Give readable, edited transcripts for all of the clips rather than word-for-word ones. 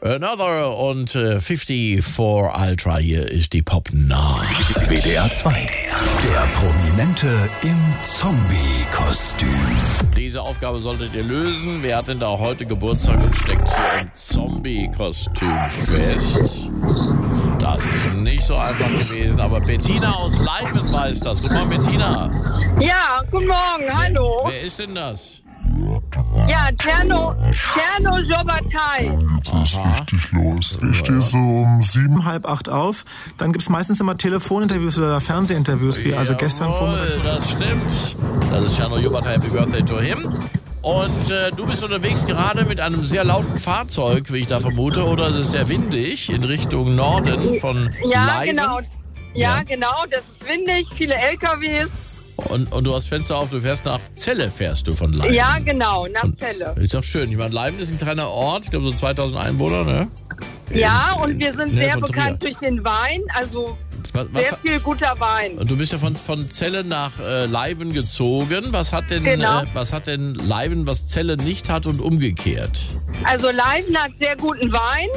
Another und 54 Ultra. Hier ist die Pop-Nacht. WDR 2. Der Prominente im Zombie-Kostüm. Diese Aufgabe solltet ihr lösen. Wer hat denn da heute Geburtstag und steckt hier im Zombie-Kostüm fest? Das ist nicht so einfach gewesen, aber Bettina aus Leimen weiß das. Guten Morgen, Bettina. Ja, guten Morgen, hallo. Wer ist denn das? Ja, Tscherno Jobatai. Jetzt ist richtig los. Ich stehe so um 7, halb 8 auf. Dann gibt es meistens immer Telefoninterviews oder Fernsehinterviews, wie also gestern Vormittag. Das stimmt. Das ist Tscherno Jobatai, Happy Birthday to him. Und du bist unterwegs gerade mit einem sehr lauten Fahrzeug, wie ich da vermute, oder es ist sehr windig in Richtung Norden von Leiven. Genau. Ja, genau, das ist windig, viele LKWs. Und du hast Fenster auf, du fährst nach Celle, fährst du von Leiven. Ja, genau, nach Celle. Ist doch schön. Ich meine, Leiven ist ein kleiner Ort, ich glaube so 2000 Einwohner, ne? Ja, und wir sind sehr von bekannt Trier. durch den Wein, also sehr viel guter Wein. Und du bist ja von Celle nach Leiven gezogen. Was hat denn Leiven, was Celle nicht hat und umgekehrt? Also Leiven hat sehr guten Wein,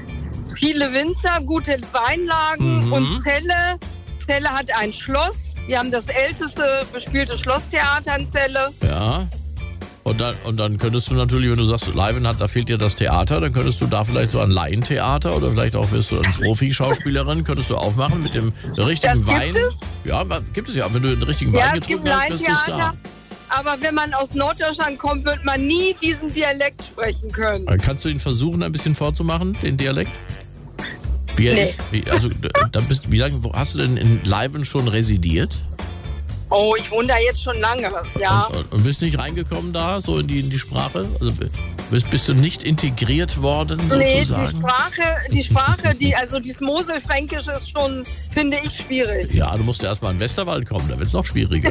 viele Winzer, gute Weinlagen und Celle hat ein Schloss. Wir haben das älteste bespielte Schlosstheater in Celle. Ja. Und dann könntest du natürlich, wenn du sagst, Leiven hat, da fehlt dir das Theater, dann könntest du da vielleicht so ein Laientheater oder vielleicht auch wirst du eine Profi-Schauspielerin, könntest du aufmachen mit dem richtigen Wein. Gibt es? Ja, gibt es ja. Wenn du den richtigen Wein getrunken hast, bist du Star. Aber wenn man aus Norddeutschland kommt, wird man nie diesen Dialekt sprechen können. Kannst du ihn versuchen, ein bisschen vorzumachen, den Dialekt? Wie er ist? Wie lange hast du denn in Leiven schon residiert? Oh, ich wohne da jetzt schon lange, ja. Und bist nicht reingekommen da, so in die Sprache? Also bist du nicht integriert worden, sozusagen? Nee, die Sprache, dieses Moselfränkisch ist schon, finde ich, schwierig. Ja, du musst erst mal in den Westerwald kommen, da wird es noch schwieriger.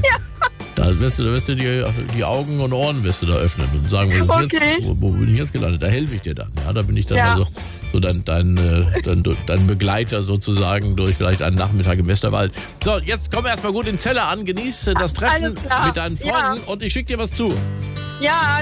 Da wirst du die Augen und Ohren wirst du da öffnen und sagen, was ist jetzt? Wo bin ich jetzt gelandet? Da helfe ich dir dann. Ja, da bin ich dann so dein Begleiter sozusagen durch vielleicht einen Nachmittag im Westerwald. So, jetzt komm erstmal gut in Celle an, genieß das Treffen mit deinen Freunden und ich schicke dir was zu. Ja,